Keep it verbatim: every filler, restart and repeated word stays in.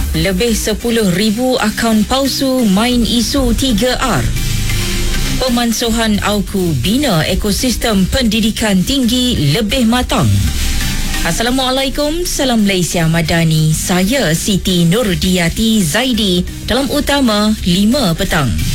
Lebih sepuluh ribu akaun palsu main isu tiga R. Pemansuhan Auku bina ekosistem pendidikan tinggi lebih matang. Assalamualaikum, salam Malaysia Madani. Saya Siti Nurdiati Zaidi dalam utama lima petang.